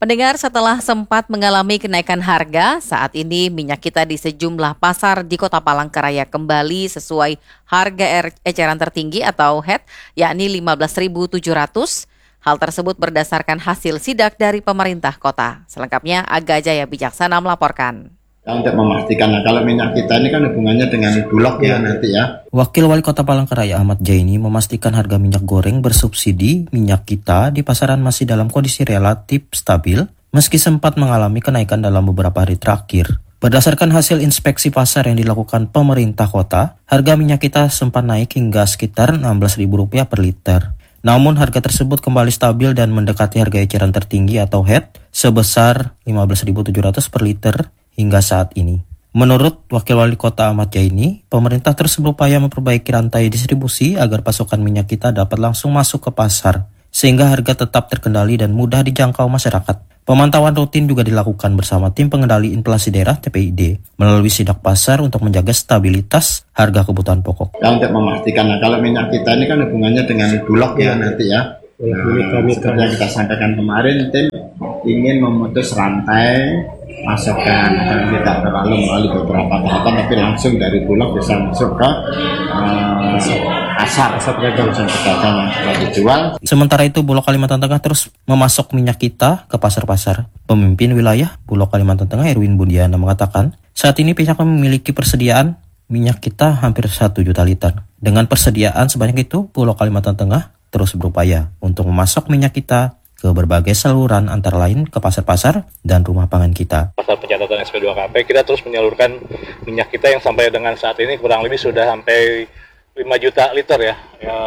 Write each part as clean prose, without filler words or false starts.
Pendengar, setelah sempat mengalami kenaikan harga, saat ini minyak kita di sejumlah pasar di Kota Palangkaraya kembali sesuai harga eceran tertinggi atau HET, yakni 15.700. Hal tersebut berdasarkan hasil sidak dari pemerintah kota. Selengkapnya, Aga Jaya Bijaksana melaporkan. Untuk memastikan, kalau minyak kita ini kan hubungannya dengan Bulog ya nanti ya. Wakil Wali Kota Palangkaraya Ahmad Jaini memastikan harga minyak goreng bersubsidi minyak kita di pasaran masih dalam kondisi relatif stabil meski sempat mengalami kenaikan dalam beberapa hari terakhir. Berdasarkan hasil inspeksi pasar yang dilakukan pemerintah kota, harga minyak kita sempat naik hingga sekitar Rp16.000 per liter. Namun harga tersebut kembali stabil dan mendekati harga eceran tertinggi atau HET sebesar Rp15.700 per liter hingga saat ini. Menurut Wakil Wali Kota Ahmad Jaini, pemerintah terus berupaya memperbaiki rantai distribusi agar pasokan minyak kita dapat langsung masuk ke pasar, sehingga harga tetap terkendali dan mudah dijangkau masyarakat. Pemantauan rutin juga dilakukan bersama Tim Pengendali Inflasi Daerah (TPID) melalui sidak pasar untuk menjaga stabilitas harga kebutuhan pokok. Untuk memastikan, kalau minyak kita ini kan hubungannya dengan Bulog ya nanti ya. Seperti yang kita sampaikan kemarin, tim ingin memutus rantai pasokan dan tidak terlalu melalui beberapa tahapan, tapi langsung dari Bulog bisa masuk ke pasar pedagang yang telah dijual. Sementara itu, Bulog Kalimantan Tengah terus memasok minyak kita ke pasar-pasar. Pemimpin wilayah Bulog Kalimantan Tengah Erwin Bundiana mengatakan, saat ini pihaknya memiliki persediaan minyak kita hampir 1 juta liter. Dengan persediaan sebanyak itu, Bulog Kalimantan Tengah terus berupaya untuk memasok minyak kita ke berbagai saluran antara lain ke pasar-pasar dan rumah pangan kita. Pasal pencatatan SP2KP, kita terus menyalurkan minyak kita yang sampai dengan saat ini kurang lebih sudah sampai 5 juta liter ya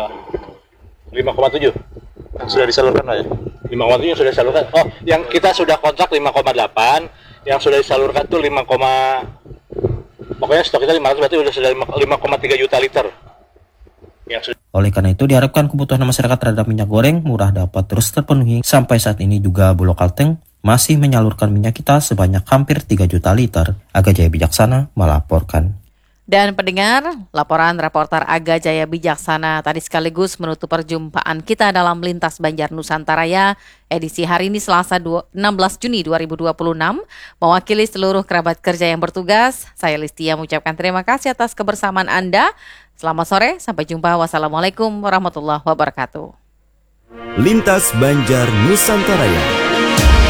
5,7 sudah disalurkan aja. 5,7 yang sudah disalurkan. Oh, yang kita sudah kontrak 5,8, yang sudah disalurkan tuh 5, pokoknya stok kita 500, berarti sudah 5,3 juta liter. Oleh karena itu diharapkan kebutuhan masyarakat terhadap minyak goreng murah dapat terus terpenuhi. Sampai saat ini juga Bulog Kalteng masih menyalurkan minyak kita sebanyak hampir 3 juta liter. Aga Jaya Bijaksana melaporkan. Dan pendengar, laporan reporter Aga Jaya Bijaksana tadi sekaligus menutup perjumpaan kita dalam Lintas Banjar Nusantaraya edisi hari ini Selasa 16 Juni 2026. Mewakili seluruh kerabat kerja yang bertugas, saya Listia mengucapkan terima kasih atas kebersamaan Anda. Selamat sore, sampai jumpa. Wassalamualaikum warahmatullahi wabarakatuh. Lintas Banjar Nusantaraya.